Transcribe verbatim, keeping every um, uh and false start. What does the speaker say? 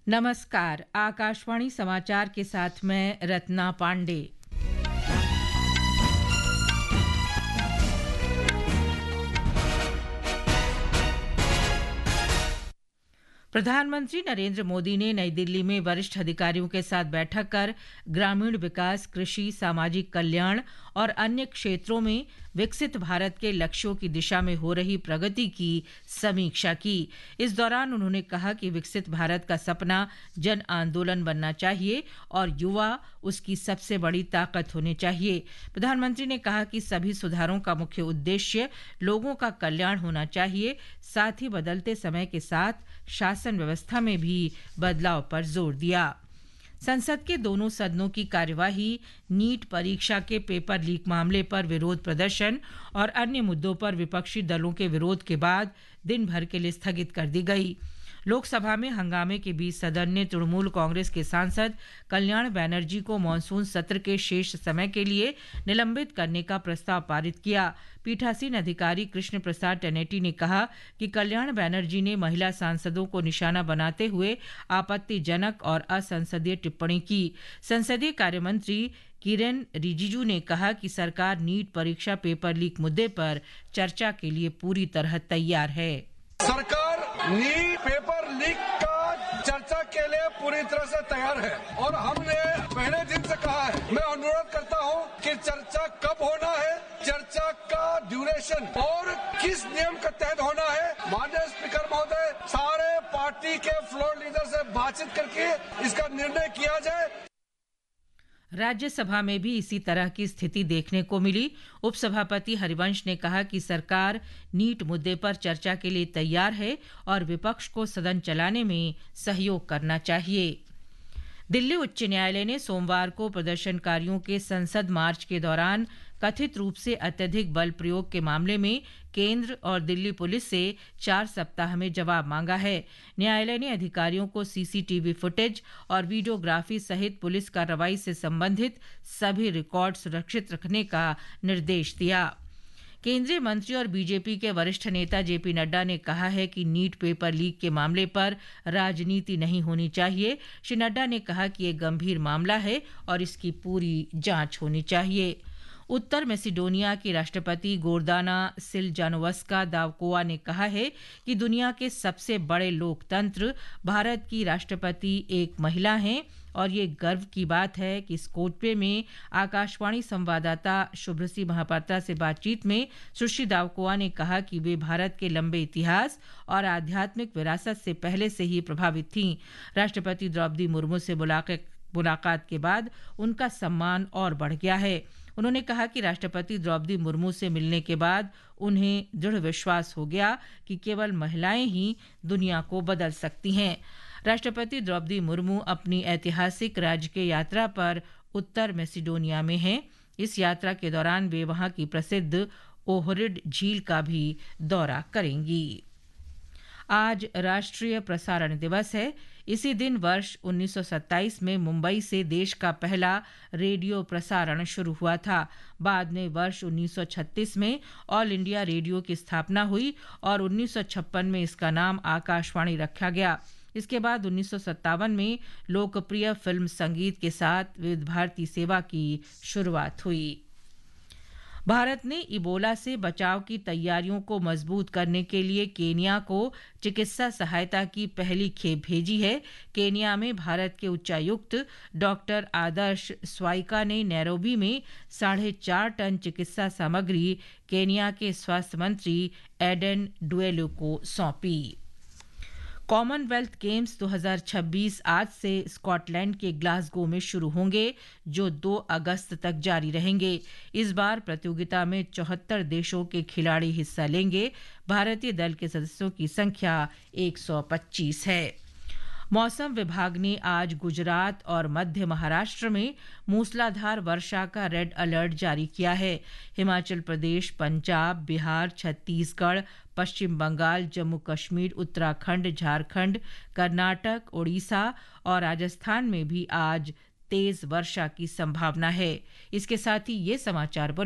नमस्कार, आकाशवाणी समाचार के साथ मैं रत्ना पांडे। प्रधानमंत्री नरेंद्र मोदी ने नई दिल्ली में वरिष्ठ अधिकारियों के साथ बैठक कर ग्रामीण विकास, कृषि, सामाजिक कल्याण और अन्य क्षेत्रों में विकसित भारत के लक्ष्यों की दिशा में हो रही प्रगति की समीक्षा की। इस दौरान उन्होंने कहा कि विकसित भारत का सपना जन आंदोलन बनना चाहिए और युवा उसकी सबसे बड़ी ताकत होने चाहिए। प्रधानमंत्री ने कहा कि सभी सुधारों का मुख्य उद्देश्य लोगों का कल्याण होना चाहिए, साथ ही बदलते समय के साथ शासन व्यवस्था में भी बदलाव पर जोर दिया। संसद के दोनों सदनों की कार्यवाही नीट परीक्षा के पेपर लीक मामले पर विरोध प्रदर्शन और अन्य मुद्दों पर विपक्षी दलों के विरोध के बाद दिन भर के लिए स्थगित कर दी गई। लोकसभा में हंगामे के बीच सदन ने तृणमूल कांग्रेस के सांसद कल्याण बैनर्जी को मॉनसून सत्र के शेष समय के लिए निलंबित करने का प्रस्ताव पारित किया। पीठासीन अधिकारी कृष्ण प्रसाद टेनेटी ने कहा कि कल्याण बैनर्जी ने महिला सांसदों को निशाना बनाते हुए आपत्तिजनक और असंसदीय टिप्पणी की। संसदीय कार्य मंत्री किरेन रिजिजू ने कहा कि सरकार नीट परीक्षा पेपर लीक मुद्दे पर चर्चा के लिए पूरी तरह तैयार है। सरकार नीट पेपर लीक का चर्चा के लिए पूरी तरह से तैयार है और हमने पहले दिन से कहा है। मैं अनुरोध करता हूं कि चर्चा कब होना है, चर्चा का ड्यूरेशन और किस नियम के तहत होना है। माननीय स्पीकर महोदय, सारे पार्टी के फ्लोर लीडर से बातचीत करके इसका निर्णय किया जाए। राज्यसभा में भी इसी तरह की स्थिति देखने को मिली। उपसभापति हरिवंश ने कहा कि सरकार नीट मुद्दे पर चर्चा के लिए तैयार है और विपक्ष को सदन चलाने में सहयोग करना चाहिए। दिल्ली उच्च न्यायालय ने सोमवार को प्रदर्शनकारियों के संसद मार्च के दौरान कथित रूप से अत्यधिक बल प्रयोग के मामले में केंद्र और दिल्ली पुलिस से चार सप्ताह में जवाब मांगा है। न्यायालय ने अधिकारियों को सीसीटीवी फुटेज और वीडियोग्राफी सहित पुलिस कार्रवाई से संबंधित सभी रिकॉर्ड सुरक्षित रखने का निर्देश दिया। केंद्रीय मंत्री और बीजेपी के वरिष्ठ नेता जेपी नड्डा ने कहा है कि नीट पेपर लीक के मामले पर राजनीति नहीं होनी चाहिए। श्री नड्डा ने कहा कि यह गंभीर मामला है और इसकी पूरी जांच होनी चाहिए। उत्तर मैसिडोनिया की राष्ट्रपति गोर्दाना सिल्जानोवस्का दावकोवा ने कहा है कि दुनिया के सबसे बड़े लोकतंत्र भारत की राष्ट्रपति एक महिला हैं और ये गर्व की बात है कि स्कोटपे में आकाशवाणी संवाददाता शुभ्रसी महापात्रा से बातचीत में सुश्री दावकोवा ने कहा कि वे भारत के लंबे इतिहास और आध्यात्मिक विरासत से पहले से ही प्रभावित थीं। राष्ट्रपति द्रौपदी मुर्मू से मुलाकात के बाद उनका सम्मान और बढ़ गया है। उन्होंने कहा कि राष्ट्रपति द्रौपदी मुर्मू से मिलने के बाद उन्हें दृढ़ विश्वास हो गया कि केवल महिलाएं ही दुनिया को बदल सकती हैं। राष्ट्रपति द्रौपदी मुर्मू अपनी ऐतिहासिक राज्य यात्रा पर उत्तर मैसिडोनिया में हैं। इस यात्रा के दौरान वे वहां की प्रसिद्ध ओहरिड झील का भी दौरा करेंगी। आज राष्ट्रीय प्रसारण दिवस है। इसी दिन वर्ष उन्नीस सौ सत्ताईस में मुंबई से देश का पहला रेडियो प्रसारण शुरू हुआ था। बाद में वर्ष उन्नीस सौ छत्तीस में ऑल इंडिया रेडियो की स्थापना हुई और उन्नीस सौ छप्पन में इसका नाम आकाशवाणी रखा गया। इसके बाद उन्नीस सौ सत्तावन में लोकप्रिय फिल्म संगीत के साथ विविध भारती सेवा की शुरुआत हुई। भारत ने इबोला से बचाव की तैयारियों को मजबूत करने के लिए केनिया को चिकित्सा सहायता की पहली खेप भेजी है। केनिया में भारत के उच्चायुक्त डॉक्टर आदर्श स्वाइका ने नैरोबी में साढ़े चार टन चिकित्सा सामग्री केनिया के स्वास्थ्य मंत्री एडन डुएलो को सौंपी। कॉमनवेल्थ गेम्स दो हज़ार छब्बीस आज से स्कॉटलैंड के ग्लासगो में शुरू होंगे, जो दो अगस्त तक जारी रहेंगे। इस बार प्रतियोगिता में चौहत्तर देशों के खिलाड़ी हिस्सा लेंगे। भारतीय दल के सदस्यों की संख्या एक सौ पच्चीस है। मौसम विभाग ने आज गुजरात और मध्य महाराष्ट्र में मूसलाधार वर्षा का रेड अलर्ट जारी किया है। हिमाचल प्रदेश, पंजाब, बिहार, छत्तीसगढ़, पश्चिम बंगाल, जम्मू कश्मीर, उत्तराखंड, झारखंड, कर्नाटक, ओडिशा और राजस्थान में भी आज तेज वर्षा की संभावना है। इसके साथ ही ये समाचार